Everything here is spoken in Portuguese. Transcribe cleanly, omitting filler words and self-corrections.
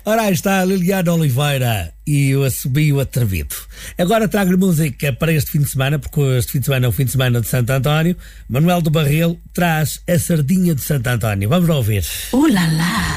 Ora, aí está a Liliana Oliveira e o Assobio Atrevido. Agora trago-lhe música para este fim de semana, porque este fim de semana é o fim de semana de Santo António. Manuel do Barril traz a Sardinha de Santo António. Vamos lá ouvir. Lá lá.